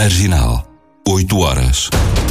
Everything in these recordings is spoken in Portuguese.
Marginal, 8 horas.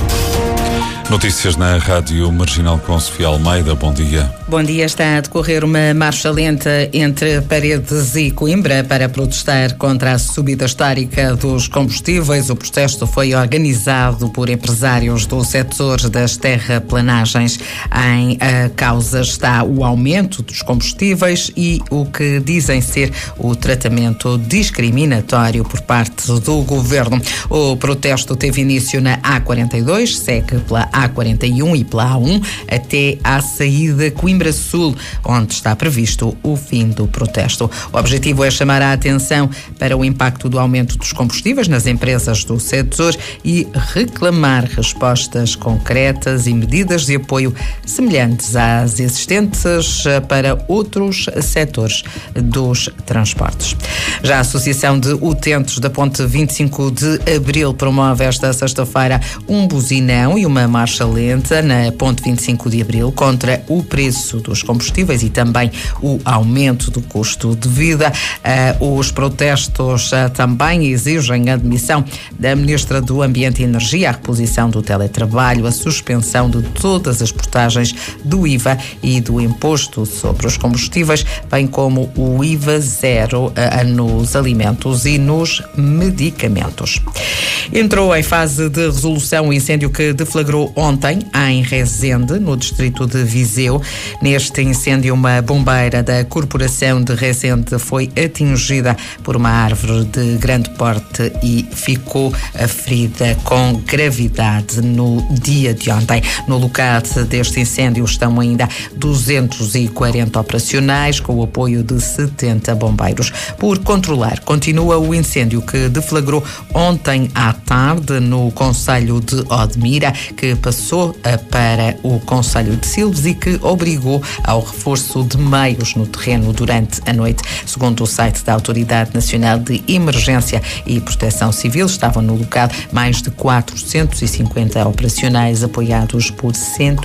Notícias na Rádio Marginal com Sofia Almeida. Bom dia. Bom dia. Está a decorrer uma marcha lenta entre Paredes e Coimbra para protestar contra a subida histórica dos combustíveis. O protesto foi organizado por empresários do setor das terraplanagens. Em causa está o aumento dos combustíveis e o que dizem ser o tratamento discriminatório por parte do governo. O protesto teve início na A42, segue pela A41 e pela A1 até à saída Coimbra Sul, onde está previsto o fim do protesto. O objetivo é chamar a atenção para o impacto do aumento dos combustíveis nas empresas do setor e reclamar respostas concretas e medidas de apoio semelhantes às existentes para outros setores dos transportes. Já a Associação de Utentes da Ponte 25 de Abril promove esta sexta-feira um buzinão e uma marcha lenta na Ponte 25 de Abril contra o preço dos combustíveis e também o aumento do custo de vida. Os protestos também exigem a demissão da Ministra do Ambiente e Energia, a reposição do teletrabalho, a suspensão de todas as portagens do IVA e do imposto sobre os combustíveis, bem como o IVA zero nos alimentos e nos medicamentos. Entrou em fase de resolução o incêndio que deflagrou ontem em Rezende, no distrito de Viseu. Neste incêndio, uma bombeira da Corporação de Rezende foi atingida por uma árvore de grande porte e ficou ferida com gravidade no dia de ontem. No local deste incêndio estão ainda 240 operacionais, com o apoio de 70 bombeiros. Por controlar, continua o incêndio que deflagrou ontem à tarde no concelho de Odmira, que passou para o concelho de Silves e que obrigou ao reforço de meios no terreno durante a noite. Segundo o site da Autoridade Nacional de Emergência e Proteção Civil, estavam no local mais de 450 operacionais apoiados por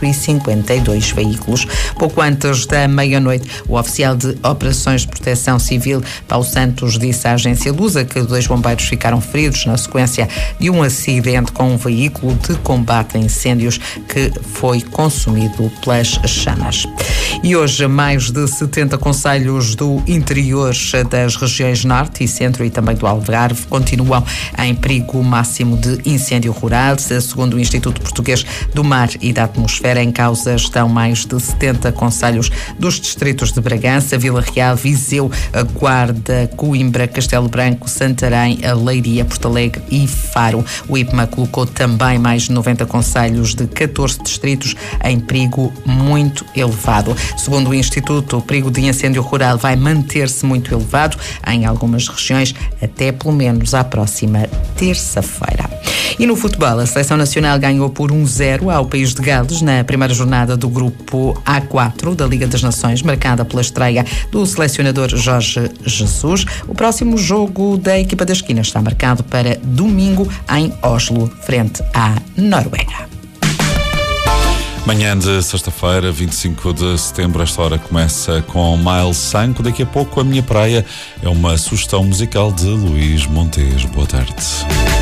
152 veículos. Pouco antes da meia-noite, o oficial de Operações de Proteção Civil, Paulo Santos, disse à agência Lusa que 2 bombeiros ficaram feridos na sequência de um acidente com um veículo de combate a incêndios que foi consumido pelas chamas. E hoje, mais de 70 concelhos do interior das regiões Norte e Centro e também do Algarve continuam em perigo máximo de incêndio rural. Segundo o Instituto Português do Mar e da Atmosfera, em causa estão mais de 70 concelhos dos distritos de Bragança, Vila Real, Viseu, Guarda, Coimbra, Castelo Branco, Santarém, Leiria, Porto Alegre e Faro. O IPMA colocou também mais de 90 concelhos de 14 distritos em perigo muito elevado. Segundo o Instituto, o perigo de incêndio rural vai manter-se muito elevado em algumas regiões até pelo menos à próxima terça-feira. E no futebol, a Seleção Nacional ganhou por 1-0 ao País de Gales na primeira jornada do grupo A4 da Liga das Nações, marcada pela estreia do selecionador Jorge Jesus. O próximo jogo da equipa da esquina está marcado para domingo em Oslo, frente à Noruega. Manhã de sexta-feira, 25 de setembro, esta hora começa com Miles Sanco. Daqui a pouco, A Minha Praia é uma sugestão musical de Luís Montes. Boa tarde.